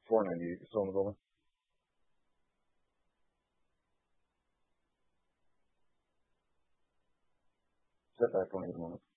490, you still in the building? Step back for me a moment.